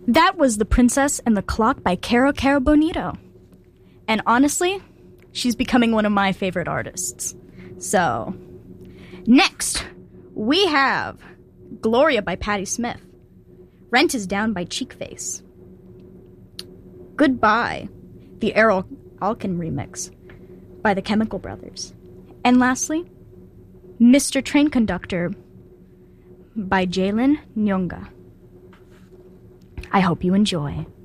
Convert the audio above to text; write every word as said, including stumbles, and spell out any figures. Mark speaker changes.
Speaker 1: That was The Princess and the Clock by Caro Caro Bonito. And honestly, she's becoming one of my favorite artists. So, next, we have Gloria by Patti Smith. Rent is Down by Cheekface. Goodbye, the Errol Alkan remix by the Chemical Brothers. And lastly, Mister Train Conductor by Jalen Nyonga. I hope you enjoy.